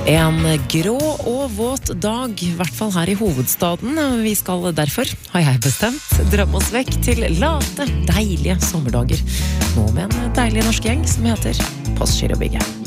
En grå og våt dag, I hvert fall her I hovedstaden. Vi skal derfor, har jeg bestemt, drømme oss vekk til late, deilige sommerdager. Nå med en deilig norsk gjeng som heter Postgirobygget.